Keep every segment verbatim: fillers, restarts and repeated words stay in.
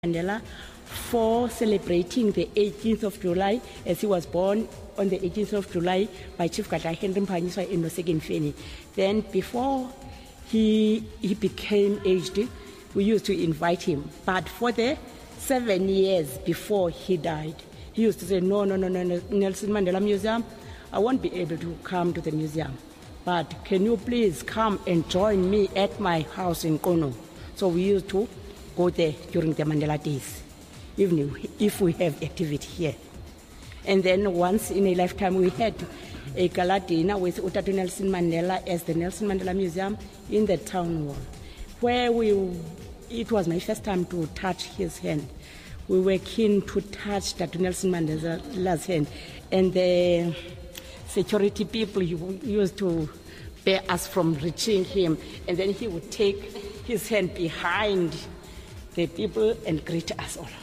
Mandela for celebrating the eighteenth of July, as he was born on the eighteenth of July by Chief Gadla Henry Mpanyiswa in Nosekeni. Then before he, he became aged, we used to invite him. But for the seven years before he died, he used to say, no, no, no, no, no, Nelson Mandela Museum, I won't be able to come to the museum. But can you please come and join me at my house in Kono? So we used to go there during the Mandela days, even if we have activity here. And then once in a lifetime, we had a gala dinner with Utatu Nelson Mandela as the Nelson Mandela Museum in the town hall, where we, it was my first time to touch his hand. We were keen to touch Tatu Nelson Mandela's hand, and the security people used to bear us from reaching him, and then he would take his hand behind the people and greet us all.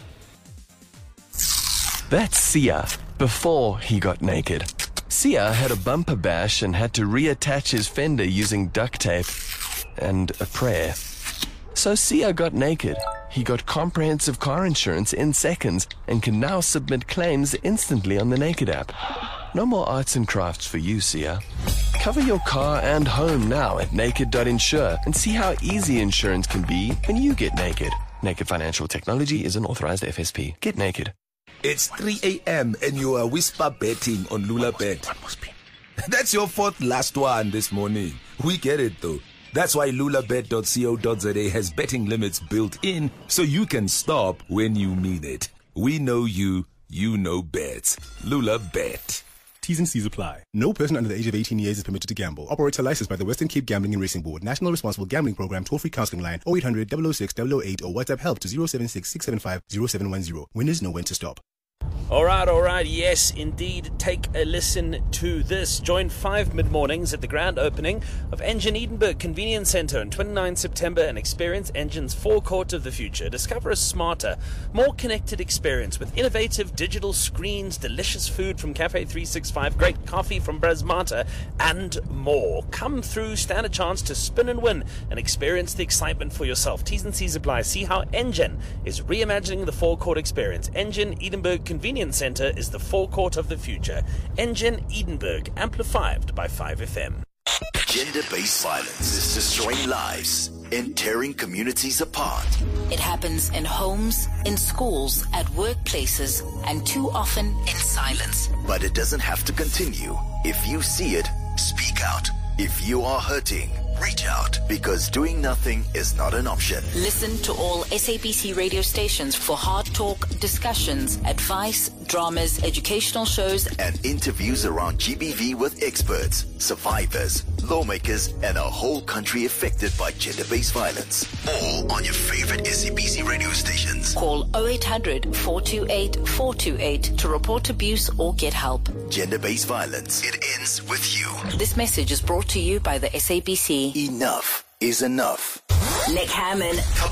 That's Sia, before he got naked. Sia had a bumper bash and had to reattach his fender using duct tape and a prayer. So Sia got naked. He got comprehensive car insurance in seconds and can now submit claims instantly on the Naked app. No more arts and crafts for you, Sia. Cover your car and home now at naked dot insure and see how easy insurance can be when you get naked. Naked Financial Technology is an authorized F S P. Get naked. It's three a.m. and you are whisper betting on LulaBet. That's your fourth last one this morning. We get it though. That's why lulabet dot co dot za has betting limits built in so you can stop when you mean it. We know you, you know bets. LulaBet. T's and C's apply. No person under the age of eighteen years is permitted to gamble. Operator licensed by the Western Cape Gambling and Racing Board. National Responsible Gambling Program. Toll-free counseling line oh eight hundred, double oh six, double oh eight or WhatsApp help to zero seven six, six seven five, zero seven one zero. Winners know when to stop. All right, all right, yes, indeed. Take a listen to this. Join five mid-mornings at the grand opening of Engen Edinburgh Convenience Centre on the twenty-ninth of September and experience Engen's forecourt of the future. Discover a smarter, more connected experience with innovative digital screens, delicious food from Cafe three sixty-five, great coffee from Brasmata, and more. Come through, stand a chance to spin and win and experience the excitement for yourself. T's and C's apply. See how Engen is reimagining the forecourt experience. Engen Edinburgh Convenience Centre is the forecourt of the future. Engen Edinburgh, amplified by five F M. Gender-based violence is destroying lives and tearing communities apart. It happens in homes, in schools, at workplaces, and too often in silence. But it doesn't have to continue. If you see it, speak out. If you are hurting, reach out, because doing nothing is not an option. Listen to all S A B C radio stations for hard talk, discussions, advice, dramas, educational shows, and interviews around G B V with experts, survivors, lawmakers, and a whole country affected by gender-based violence. All on your favorite S A B C radio stations. Call oh eight hundred, four two eight, four two eight to report abuse or get help. Gender-based violence. It ends with you. This message is brought to you by the S A B C. Enough is enough. Nick Hammond.